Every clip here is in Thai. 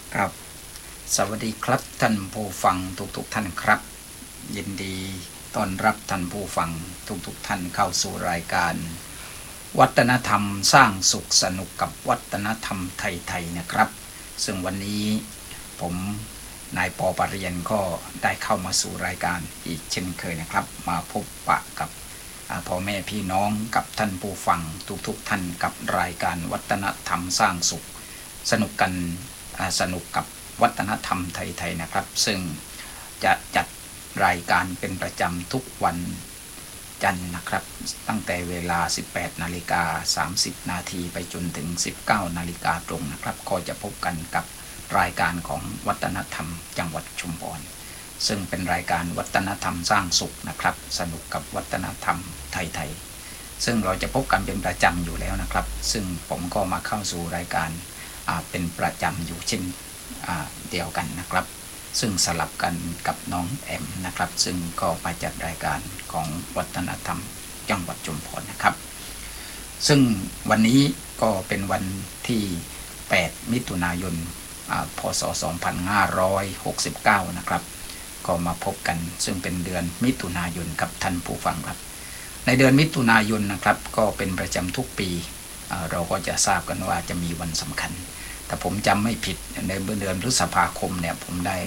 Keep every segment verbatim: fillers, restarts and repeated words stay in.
ครับสวัสดีครับท่านผู้ฟังทุกๆท่านครับยินดีต้อนรับท่านผู้ฟังทุกๆท่านเข้าสู่รายการวัฒนธรรมสร้างสุขสนุกกับวัฒนธรรมไทยๆนะครับซึ่งวันนี้ผมนายปอปรริยนก็ได้เข้ามาสู่รายการอีกเช่นเคยนะครับมาพบปะกับพ่อแม่พี่น้องกับท่านผู้ฟังทุกๆท่านกับรายการวัฒนธรรมสร้างสุขสนุกกันสนุกกับวัฒนธรรมไทยๆนะครับซึ่งจะจัดรายการเป็นประจำทุกวันจันทร์นะครับตั้งแต่เวลา สิบแปดนาฬิกาสามสิบนาทีไปจนถึง สิบเก้านาฬิกาตรงนะครับก็จะพบกันกับรายการของวัฒนธรรมจังหวัดชุมพรซึ่งเป็นรายการวัฒนธรรมสร้างสุขนะครับสนุกกับวัฒนธรรมไทยๆซึ่งเราจะพบกันเป็นประจำอยู่แล้วนะครับซึ่งผมก็มาเข้าสู่รายการเป็นประจำอยู่เช่นเดียวกันนะครับซึ่งสลับกันกับน้องแอมนะครับซึ่งก็มาจัดรายการของวัฒนธรรมจังหวัดชุมพรนะครับซึ่งวันนี้ก็เป็นวันที่แปดมิถุนายนพ.ศ. สองพันห้าร้อยหกสิบเก้านะครับก็มาพบกันซึ่งเป็นเดือนมิถุนายนครับท่านผู้ฟังครับในเดือนมิถุนายนนะครับก็เป็นประจำทุกปีเราก็จะทราบกันว่าจะมีวันสำคัญแต่ผมจำไม่ผิดในเดือนพฤษภาคมเนี่ยผมได้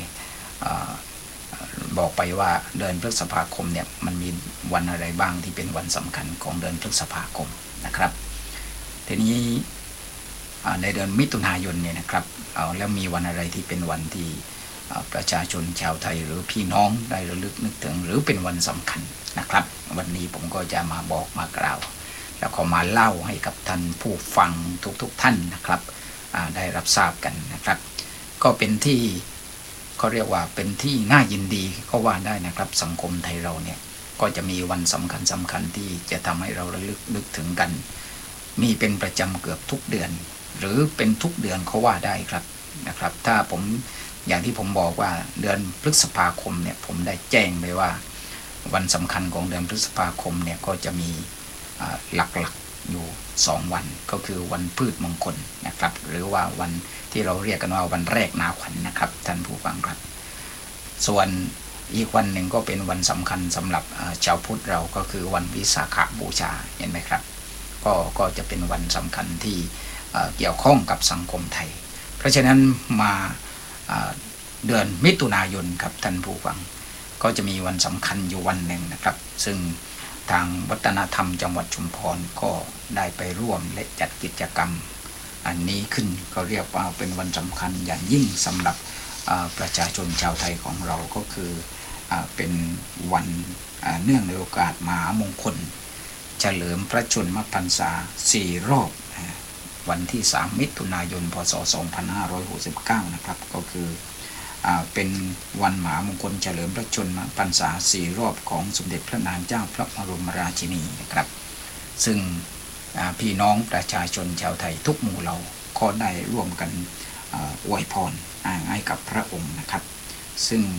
บอกไปว่าเดือนพฤษภาคมเนี่ยมันมีวันอะไรบ้างที่เป็นวันสำคัญของเดือนพฤษภาคมนะครับทีนี้ในเดือนมิถุนายนเนี่ยนะครับเอาแล้วมีวันอะไรที่เป็นวันที่ประชาชนชาวไทยหรือพี่น้องได้ระลึกนึกถึงหรือเป็นวันสำคัญนะครับวันนี้ผมก็จะมาบอกมากล่าวแล้วก็มาเล่าให้กับท่านผู้ฟังทุกๆท่านนะครับได้รับทราบกันนะครับก็เป็นที่เขาเรียกว่าเป็นที่น่ายินดีก็ว่าได้นะครับสังคมไทยเราเนี่ยก็จะมีวันสำคัญสำคัญที่จะทำให้เราระลึกนึกถึงกันมีเป็นประจำเกือบทุกเดือนหรือเป็นทุกเดือนเขาว่าได้ครับนะครับถ้าผมอย่างที่ผมบอกว่าเดือนพฤษภาคมเนี่ยผมได้แจ้งไปว่าวันสำคัญของเดือนพฤษภาคมเนี่ยก็จะมีหลักๆอยู่สองวันก็คือวันพืชมงคลนะครับหรือว่าวันที่เราเรียกกันว่าวันแรกนาขวัญ นะครับท่านผู้ฟังครับส่วนอีกวันหนึ่งก็เป็นวันสำคัญสำหรับชาวพุทธเราก็คือวันวิสาขบูชาเห็นไหมครับก็ก็จะเป็นวันสำคัญที่เกี่ยวข้องกับสังคมไทยเพราะฉะนั้นมาเดือนมิถุนายนครับท่านผู้ฟังก็จะมีวันสำคัญอยู่วันหนึ่งนะครับซึ่งทางวัฒนธรรมจังหวัดชุมพรก็ได้ไปร่วมและจัดกิจกรรมอันนี้ขึ้นก็เรียกว่าเป็นวันสำคัญอย่างยิ่งสำหรับประชาชนชาวไทยของเราก็คือเป็นวันเนื่องในโอกาสมหามงคลเฉลิมพระชนมพรรษาสี่รอบวันที่สามมิถุนายนพ.ศ. สองพันห้าร้อยหกสิบเก้านะครับก็คือเป็นวันมหามงคลเฉลิมพระชนมพรรษาสี่รอบของสมเด็จพระนางเจ้าพระบรมราชินีนะครับซึ่งพี่น้องประชาชนชาวไทยทุกหมู่เหล่าก็ได้ร่วมกันอวยพรให้กับพระองค์นะครับซึ่ง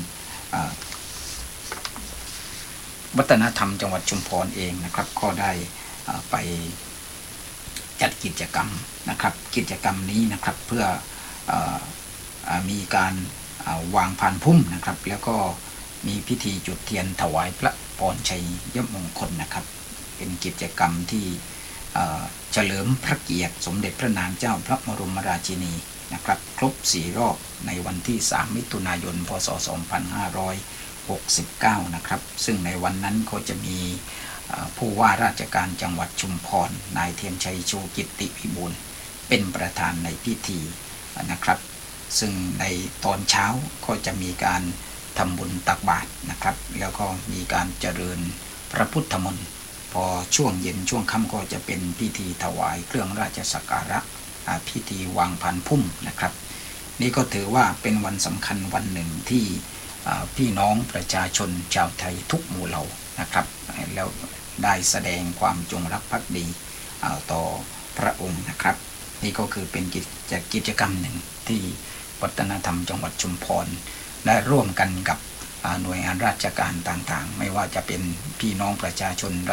วัฒนธรรมจังหวัดชุมพรเองนะครับก็ได้ไปจัดกิจกรรมนะครับกิจกรรมนี้นะครับเพื่อมีการวางพานพุ่มนะครับแล้วก็มีพิธีจุดเทียนถวายพระพรชัยมงคลนะครับเป็นกิจกรรมที่เฉลิมพระเกียรติสมเด็จพระนางเจ้าพระบรมราชินีนะครับครบสี่รอบในวันที่สามมิถุนายนพ.ศ. สองพันห้าร้อยหกสิบเก้านะครับซึ่งในวันนั้นก็จะมีผู้ว่าราชการจังหวัดชุมพรนายเทียนชัยชูกิตติวิบูลย์เป็นประธานในพิธีนะครับซึ่งในตอนเช้าก็จะมีการทำบุญตักบาตรนะครับแล้วก็มีการเจริญพระพุทธมนต์พอช่วงเย็นช่วงค่ำก็จะเป็นพิธีถวายเครื่องราชสักการะพิธีวางพานพุ่มนะครับนี่ก็ถือว่าเป็นวันสำคัญวันหนึ่งที่พี่น้องประชาชนชาวไทยทุกหมู่เหล่านะครับแล้วได้แสดงความจงรักภักดีต่อพระองค์นะครับนี่ก็คือเป็นกิจกรรมหนึ่งที่วัฒนธรรมจังหวัดชุมพรได้ร่วมกันกับหน่วยงานราชการต่างๆไม่ว่าจะเป็นพี่น้องประชาชน